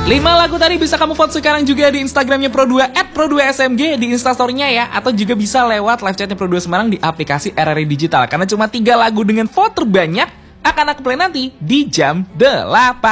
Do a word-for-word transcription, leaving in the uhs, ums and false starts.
lima lagu tadi bisa kamu vote sekarang juga di Instagramnya Pro dua at Pro dua S M G di Instastory-nya ya. Atau juga bisa lewat live chatnya Pro dua Semarang di aplikasi R R I Digital. Karena cuma tiga lagu dengan vote terbanyak akan aku play nanti di jam delapan.